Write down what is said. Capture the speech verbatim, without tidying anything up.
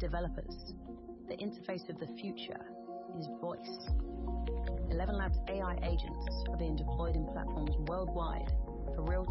developers. The interface of the future is voice. Eleven Labs A I agents are being deployed in platforms worldwide for real